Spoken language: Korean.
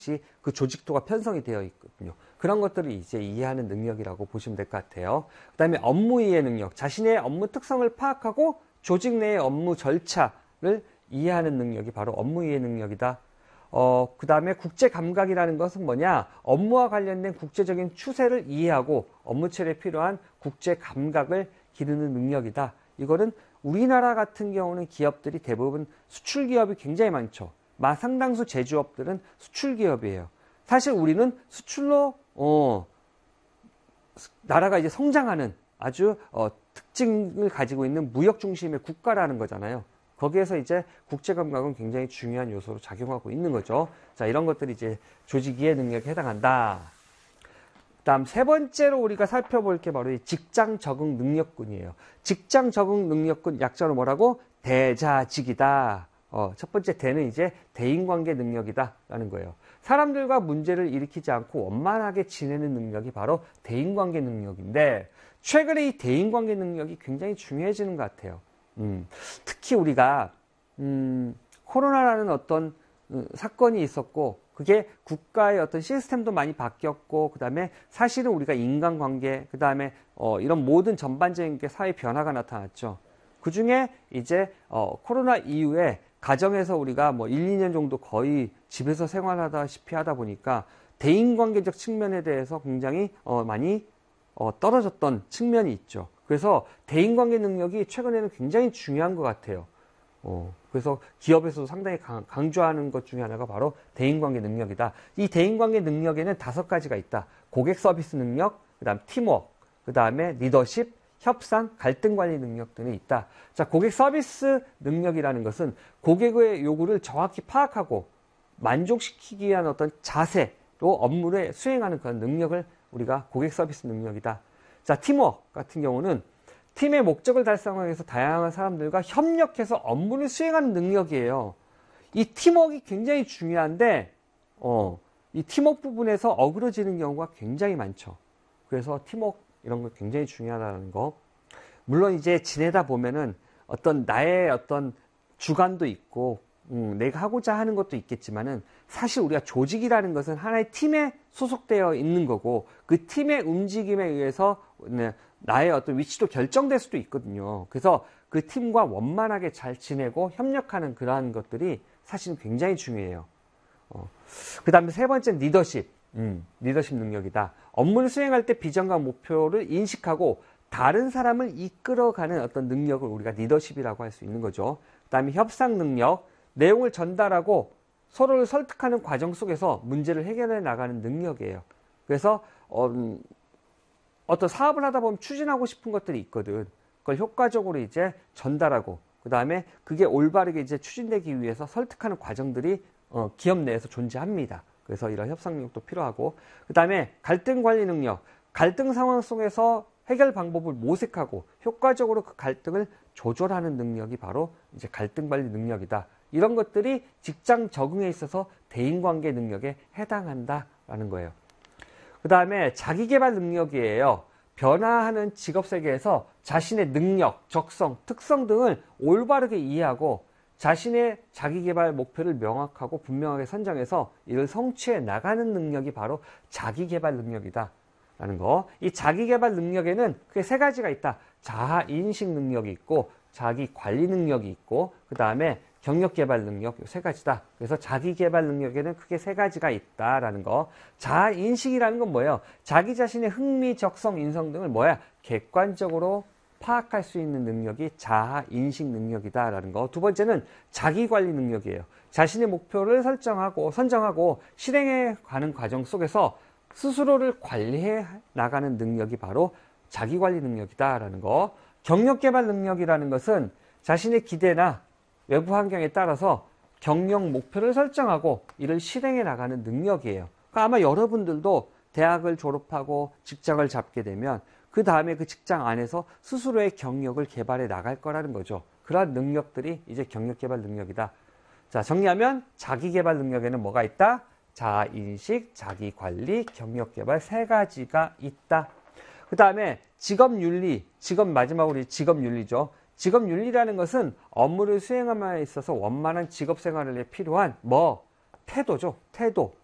그 조직도가 편성이 되어 있거든요. 그런 것들을 이제 이해하는 능력이라고 보시면 될 것 같아요. 그 다음에 업무 이해 능력, 자신의 업무 특성을 파악하고 조직 내의 업무 절차를 이해하는 능력이 바로 업무 이해 능력이다. 그 다음에 국제 감각이라는 것은 뭐냐? 업무와 관련된 국제적인 추세를 이해하고 업무 처리에 필요한 국제 감각을 기르는 능력이다. 이거는 우리나라 같은 경우는 기업들이 대부분 수출 기업이 굉장히 많죠. 상당수 제조업들은 수출 기업이에요. 사실 우리는 수출로 나라가 이제 성장하는 아주 특징을 가지고 있는 무역 중심의 국가라는 거잖아요. 거기에서 이제 국제 감각은 굉장히 중요한 요소로 작용하고 있는 거죠. 자, 이런 것들이 이제 조직 이해 능력에 해당한다. 다음 세 번째로 우리가 살펴볼 게 바로 이 직장 적응 능력군이에요. 직장 적응 능력군 약자로 뭐라고? 대자직이다. 첫 번째 대는 이제 대인관계 능력이다 라는 거예요. 사람들과 문제를 일으키지 않고 원만하게 지내는 능력이 바로 대인관계 능력인데, 최근에 이 대인관계 능력이 굉장히 중요해지는 것 같아요. 특히 우리가 코로나라는 어떤 사건이 있었고, 그게 국가의 어떤 시스템도 많이 바뀌었고, 그 다음에 사실은 우리가 인간관계, 그 다음에 이런 모든 전반적인 게 사회 변화가 나타났죠. 그 중에 이제 코로나 이후에 가정에서 우리가 뭐 1, 2년 정도 거의 집에서 생활하다시피 하다 보니까 대인관계적 측면에 대해서 굉장히 많이 떨어졌던 측면이 있죠. 그래서 대인관계 능력이 최근에는 굉장히 중요한 것 같아요. 그래서 기업에서도 상당히 강조하는 것 중에 하나가 바로 대인관계 능력이다. 이 대인관계 능력에는 5가지가 있다. 고객 서비스 능력, 그 다음 팀워크, 그 다음에 리더십, 협상, 갈등 관리 능력 등이 있다. 자, 고객 서비스 능력이라는 것은 고객의 요구를 정확히 파악하고 만족시키기 위한 어떤 자세로 업무를 수행하는 그런 능력을 우리가 고객 서비스 능력이다. 자, 팀워크 같은 경우는 팀의 목적을 달성하기 위해서 다양한 사람들과 협력해서 업무를 수행하는 능력이에요. 이 팀워크가 굉장히 중요한데 이 팀워크 부분에서 어그러지는 경우가 굉장히 많죠. 그래서 팀워크 이런 거 굉장히 중요하다는 거. 물론 이제 지내다 보면은 어떤 나의 어떤 주관도 있고 내가 하고자 하는 것도 있겠지만은, 사실 우리가 조직이라는 것은 하나의 팀에 소속되어 있는 거고, 그 팀의 움직임에 의해서 나의 어떤 위치도 결정될 수도 있거든요. 그래서 그 팀과 원만하게 잘 지내고 협력하는 그러한 것들이 사실은 굉장히 중요해요. 그 다음에 세 번째는 리더십. 리더십 능력이다. 업무를 수행할 때 비전과 목표를 인식하고 다른 사람을 이끌어가는 어떤 능력을 우리가 리더십이라고 할 수 있는 거죠. 그 다음에 협상 능력, 내용을 전달하고 서로를 설득하는 과정 속에서 문제를 해결해 나가는 능력이에요. 그래서 어떤 사업을 하다 보면 추진하고 싶은 것들이 있거든. 그걸 효과적으로 이제 전달하고, 그 다음에 그게 올바르게 이제 추진되기 위해서 설득하는 과정들이 기업 내에서 존재합니다. 그래서 이런 협상 능력도 필요하고, 그 다음에 갈등 관리 능력, 갈등 상황 속에서 해결 방법을 모색하고 효과적으로 그 갈등을 조절하는 능력이 바로 이제 갈등 관리 능력이다. 이런 것들이 직장 적응에 있어서 대인관계 능력에 해당한다라는 거예요. 그 다음에 자기개발 능력이에요. 변화하는 직업 세계에서 자신의 능력, 적성, 특성 등을 올바르게 이해하고 자신의 자기개발 목표를 명확하고 분명하게 선정해서 이를 성취해 나가는 능력이 바로 자기개발 능력이다 라는 거. 이 자기개발 능력에는 크게 3가지가 있다. 자아인식 능력이 있고, 자기관리 능력이 있고, 그 다음에 경력개발 능력, 이 3가지다. 그래서 자기개발 능력에는 크게 3가지가 있다라는 거. 자아인식이라는 건 뭐예요? 자기 자신의 흥미, 적성, 인성 등을 객관적으로 파악할 수 있는 능력이 자아인식 능력이다라는 거. 두 번째는 자기관리 능력이에요. 자신의 목표를 선정하고 실행해 가는 과정 속에서 스스로를 관리해 나가는 능력이 바로 자기관리 능력이다라는 거. 경력개발 능력이라는 것은 자신의 기대나 외부 환경에 따라서 경력 목표를 설정하고 이를 실행해 나가는 능력이에요. 그러니까 아마 여러분들도 대학을 졸업하고 직장을 잡게 되면 그 다음에 그 직장 안에서 스스로의 경력을 개발해 나갈 거라는 거죠. 그러한 능력들이 이제 경력개발 능력이다. 자, 정리하면 자기개발 능력에는 뭐가 있다? 자아인식, 자기관리, 경력개발 3가지가 있다. 그 다음에 직업윤리, 마지막으로 직업윤리죠. 직업윤리라는 것은 업무를 수행함에 있어서 원만한 직업생활에 필요한 태도죠. 태도.